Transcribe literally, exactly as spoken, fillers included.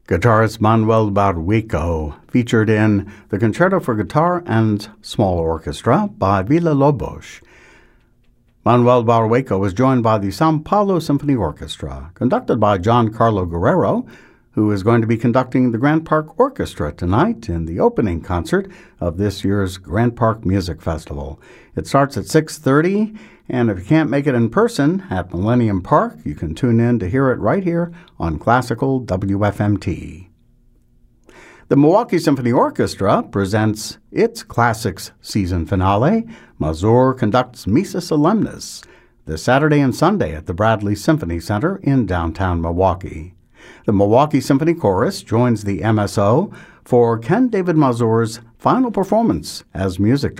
Guitarist Manuel Barrueco, featured in the Concerto for Guitar and Small Orchestra by Villa-Lobos. Manuel Barrueco was joined by the São Paulo Symphony Orchestra, conducted by Giancarlo Guerrero, who is going to be conducting the Grant Park Orchestra tonight in the opening concert of this year's Grant Park Music Festival. It starts at six thirty, and if you can't make it in person at Millennium Park, you can tune in to hear it right here on Classical W F M T. The Milwaukee Symphony Orchestra presents its Classics season finale, Mazur conducts Missa Solemnis, this Saturday and Sunday at the Bradley Symphony Center in downtown Milwaukee. The Milwaukee Symphony Chorus joins the M S O for Ken David Mazur's final performance as music director.